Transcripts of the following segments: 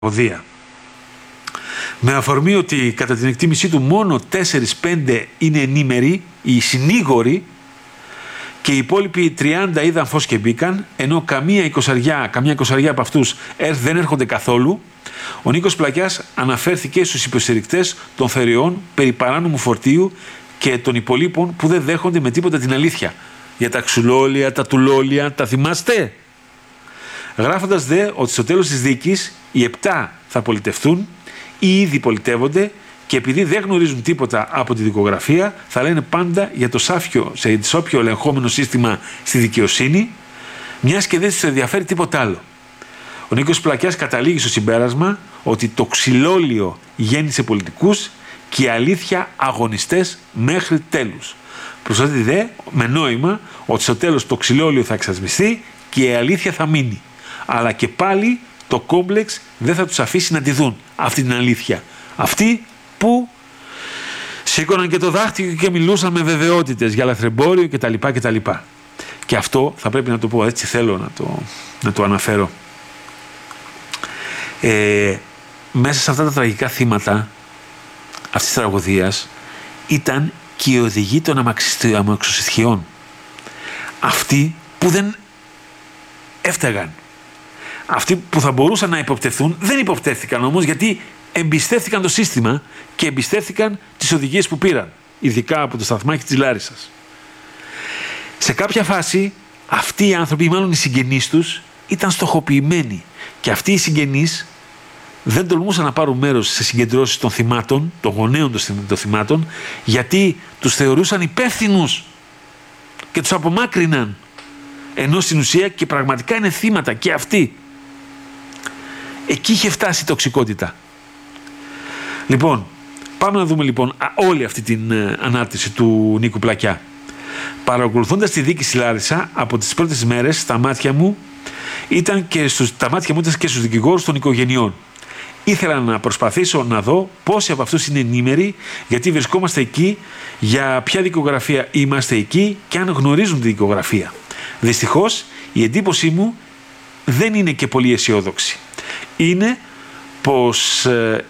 τραγωδία. Με αφορμή ότι κατά την εκτίμησή του μόνο 4-5 είναι ενήμεροι, οι συνήγοροι, και οι υπόλοιποι 30 είδαν φως και μπήκαν, ενώ καμία εικοσαριά από αυτούς δεν έρχονται καθόλου, ο Νίκος Πλακιάς αναφέρθηκε στους υποστηρικτές των θεριών περί παράνομου φορτίου και των υπολείπων που δεν δέχονται με τίποτα την αλήθεια. Για τα ξουλόλια, τα τουλόλια, τα θυμάστε? Γράφοντας δε ότι στο τέλος της δίκης οι 7 θα πολιτευτούν ή ήδη πολιτεύονται, και επειδή δεν γνωρίζουν τίποτα από τη δικογραφία, θα λένε πάντα για το σάπιο ελεγχόμενο σύστημα στη δικαιοσύνη, μιας και δεν τους ενδιαφέρει τίποτα άλλο. Ο Νίκος Πλακιάς καταλήγει στο συμπέρασμα ότι το ξυλόλιο γέννησε πολιτικούς και η αλήθεια αγωνιστές μέχρι τέλους. Προσθέτει δε με νόημα ότι στο τέλος το ξυλόλιο θα εξασμιστεί και η αλήθεια θα μείνει. Αλλά και πάλι το κόμπλεξ δεν θα τους αφήσει να τη δουν αυτή την αλήθεια. Αυτοί που σήκωναν και το δάχτυλο και μιλούσαν με βεβαιότητες για λαθρεμπόριο κτλ. Και αυτό θα πρέπει να το πω, έτσι θέλω να το αναφέρω. Μέσα σε αυτά τα τραγικά θύματα αυτής της τραγωδίας ήταν και οι οδηγοί των αμαξοστοιχειών. Αυτοί που δεν έφταγαν. Αυτοί που θα μπορούσαν να υποπτευθούν δεν υποπτεύθηκαν όμως, γιατί εμπιστεύτηκαν το σύστημα και εμπιστεύτηκαν τις οδηγίες που πήραν, ειδικά από το σταθμάκι της Λάρισσας. Σε κάποια φάση αυτοί οι άνθρωποι, μάλλον οι συγγενείς τους, ήταν στοχοποιημένοι, και αυτοί οι συγγενείς δεν τολμούσαν να πάρουν μέρος σε συγκεντρώσεις των θυμάτων, των γονέων των θυμάτων, γιατί τους θεωρούσαν υπεύθυνους και τους απομάκρυναν, ενώ στην ουσία και πραγματικά είναι θύματα και αυτοί. Εκεί είχε φτάσει η τοξικότητα. Λοιπόν, πάμε να δούμε λοιπόν όλη αυτή την ανάρτηση του Νίκου Πλακιά. Παρακολουθώντας τη δίκη στη Λάρισα, από τις πρώτες μέρες τα μάτια μου ήταν και στους δικηγόρους των οικογενειών. Ήθελα να προσπαθήσω να δω πόσοι από αυτούς είναι ενήμεροι, γιατί βρισκόμαστε εκεί, για ποια δικογραφία είμαστε εκεί και αν γνωρίζουν τη δικογραφία. Δυστυχώς η εντύπωσή μου δεν είναι και πολύ αισιόδοξη. Είναι πως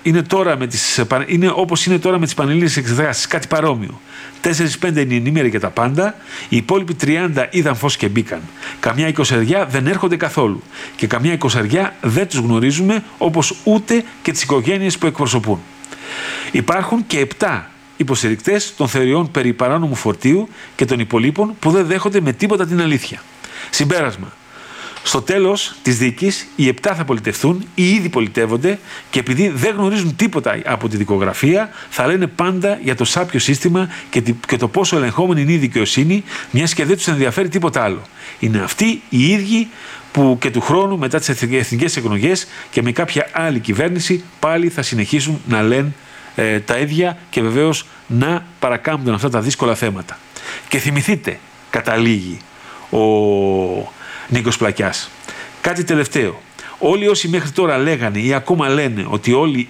είναι όπως είναι τώρα με τις πανελλήνιες εξετάσεις, κάτι παρόμοιο. 4-5 είναι ενήμεροι για τα πάντα, οι υπόλοιποι 30 είδαν φως και μπήκαν. Καμιά εικοσαριά δεν έρχονται καθόλου και καμιά εικοσαριά δεν τους γνωρίζουμε, όπως ούτε και τις οικογένειες που εκπροσωπούν. Υπάρχουν και 7 υποστηρικτές των θεριών περί παράνομου φορτίου και των υπολείπων που δεν δέχονται με τίποτα την αλήθεια. Συμπέρασμα. Στο τέλος της δίκης, οι 7 θα πολιτευθούν ή ήδη πολιτεύονται, και επειδή δεν γνωρίζουν τίποτα από τη δικογραφία, θα λένε πάντα για το σάπιο σύστημα και το πόσο ελεγχόμενη είναι η δικαιοσύνη, μιας και δεν τους ενδιαφέρει τίποτα άλλο. Είναι αυτοί οι ίδιοι που και του χρόνου, μετά τις εθνικές εκλογές και με κάποια άλλη κυβέρνηση, πάλι θα συνεχίσουν να λένε τα ίδια και βεβαίως να παρακάμπτουν αυτά τα δύσκολα θέματα. Και θυμηθείτε, καταλήγει ο Νίκος Πλακιάς, κάτι τελευταίο. Όλοι όσοι μέχρι τώρα λέγανε ή ακόμα λένε ότι όλοι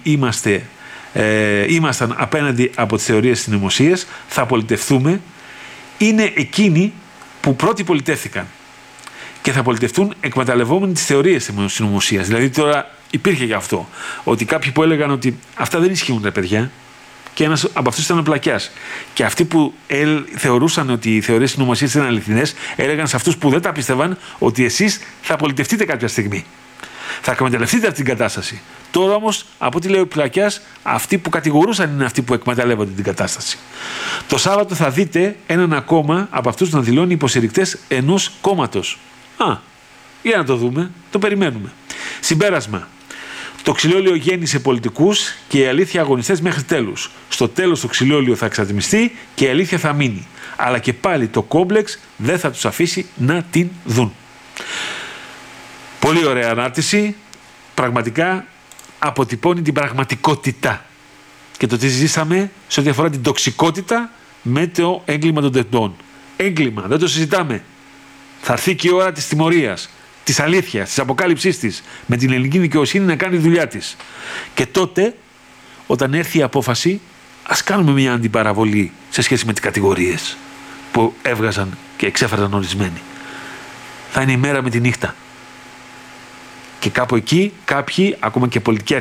ήμασταν απέναντι από τις θεωρίες της συνωμοσίας, θα πολιτευτούμε, είναι εκείνοι που πρώτοι πολιτεύθηκαν και θα πολιτευτούν εκμεταλλευόμενοι τις θεωρίες της συνωμοσίας. Δηλαδή τώρα υπήρχε και αυτό, ότι κάποιοι που έλεγαν ότι αυτά δεν ισχύουν, ρε παιδιά, και ένας από αυτούς ήταν ο Πλακιάς. Και αυτοί που θεωρούσαν ότι οι θεωρίες της συνωμοσίας ήταν αληθινές, έλεγαν σε αυτούς που δεν τα πίστευαν ότι εσείς θα πολιτευτείτε κάποια στιγμή. Θα εκμεταλλευτείτε αυτή την κατάσταση. Τώρα όμως, από ό,τι λέει ο Πλακιάς, αυτοί που κατηγορούσαν είναι αυτοί που εκμεταλλεύονται την κατάσταση. Το Σάββατο θα δείτε έναν ακόμα από αυτούς να δηλώνει υποστηρικτές ενός κόμματος. Για να το δούμε, το περιμένουμε. Συμπέρασμα. Το ξυλόλιο γέννησε πολιτικούς και η αλήθεια αγωνιστές μέχρι τέλους. Στο τέλος το ξυλόλιο θα εξατμιστεί και η αλήθεια θα μείνει. Αλλά και πάλι το κόμπλεξ δεν θα τους αφήσει να την δουν. Πολύ ωραία ανάρτηση. Πραγματικά αποτυπώνει την πραγματικότητα. Και το τι ζήσαμε σε ό,τι αφορά την τοξικότητα με το έγκλημα των τεχνών. Έγκλημα, δεν το συζητάμε. Θα έρθει και η ώρα της τιμωρίας, της αλήθειας, της αποκάλυψής της, με την ελληνική δικαιοσύνη να κάνει τη δουλειά της. Και τότε, όταν έρθει η απόφαση, ας κάνουμε μια αντιπαραβολή σε σχέση με τις κατηγορίες που έβγαζαν και εξέφεραν ορισμένοι. Θα είναι η μέρα με τη νύχτα. Και κάπου εκεί κάποιοι, ακόμα και πολιτικοί